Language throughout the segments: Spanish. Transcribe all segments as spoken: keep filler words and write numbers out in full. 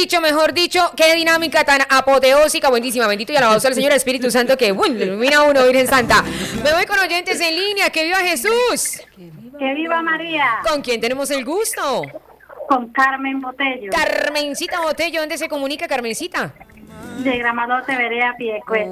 dicho, mejor dicho, qué dinámica tan apoteósica, buenísima, bendito y alabado sea el Señor Espíritu Santo que, bueno, le ilumina a uno, Virgen Santa. Me voy con oyentes en línea, que viva Jesús. ¡Que viva María! ¿Con quién tenemos el gusto? Con Carmen Botello. Carmencita Botello, ¿dónde se comunica Carmencita? De Gramadote, Vereda, Piedecuesta.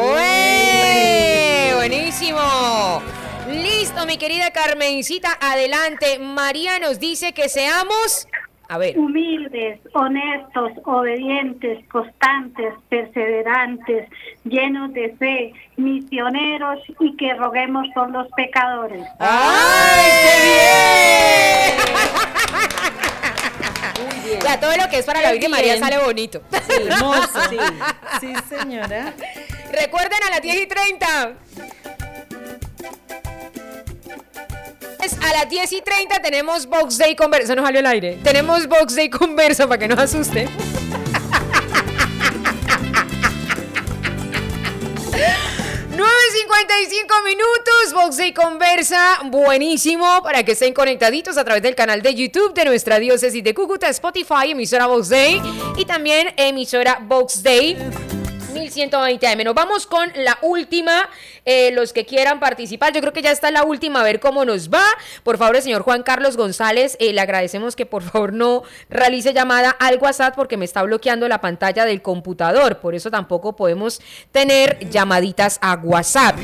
¡Ué! Buenísimo. Listo, mi querida Carmencita, adelante. María nos dice que seamos... A ver. Humildes, honestos, obedientes, constantes, perseverantes, llenos de fe, misioneros y que roguemos por los pecadores. ¡Ay, qué bien! Ya todo lo que es para la Virgen María sale bonito. Sí, hermoso. Sí, sí, señora. Recuerden a las diez y treinta. A las diez y treinta tenemos Box Day Conversa. No salió al aire. Tenemos Box Day Conversa para que no asusten. nueve cincuenta y cinco minutos, Box Day Conversa, buenísimo, para que estén conectaditos a través del canal de YouTube de nuestra diócesis de Cúcuta, Spotify, emisora Box Day y también emisora Box Day mil ciento veinte A M. Nos vamos con la última, eh, los que quieran participar, yo creo que ya está la última, a ver cómo nos va. Por favor, el señor Juan Carlos González, eh, le agradecemos que por favor no realice llamada al WhatsApp porque me está bloqueando la pantalla del computador, por eso tampoco podemos tener llamaditas a WhatsApp.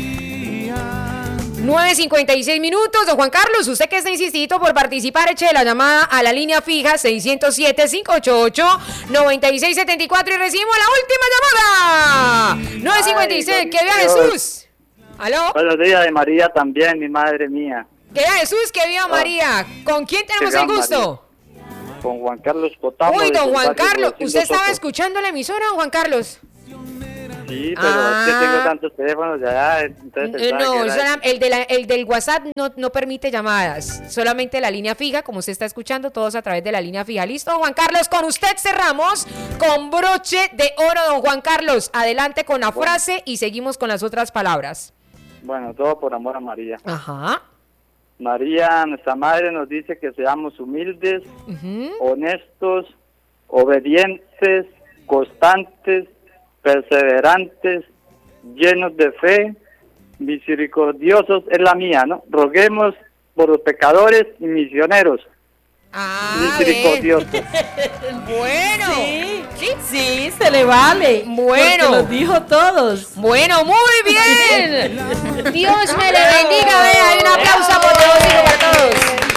nueve cincuenta y seis minutos, don Juan Carlos, usted que está insistito por participar, eche la llamada a la línea fija seiscientos siete, cinco ocho ocho, nueve seis siete cuatro y recibimos la última llamada. nueve cincuenta y seis, que viva Jesús. ¿Aló? Buenos días de María también, mi madre mía. Que viva Jesús, que viva María. ¿Con quién tenemos el gusto? María. Con Juan Carlos Potamo. Uy, don Juan Carlos, ¿usted estaba Soto. escuchando la emisora, don Juan Carlos? Sí, pero ah. es que tengo tantos teléfonos de allá, entonces... No, que sola, el, de la, el del WhatsApp no, no permite llamadas, solamente la línea fija, como usted está escuchando, todos a través de la línea fija. ¿Listo, Juan Carlos? Con usted cerramos con broche de oro, don Juan Carlos. Adelante con la bueno. frase y seguimos con las otras palabras. Bueno, todo por amor a María. Ajá. María, nuestra madre, nos dice que seamos humildes, uh-huh. honestos, obedientes, constantes, perseverantes, llenos de fe, misericordiosos es la mía, ¿no? Roguemos por los pecadores y misioneros. Ah, misericordiosos. Bueno, sí, sí, sí, se le vale. Bueno, porque los dijo todos. Bueno, muy bien. Dios me le bendiga. Vea, hay un aplauso apoteósico para todos.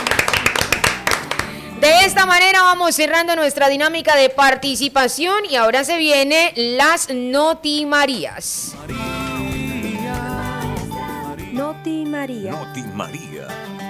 De esta manera vamos cerrando nuestra dinámica de participación y ahora se viene las Notimarías. Noti María. Noti María.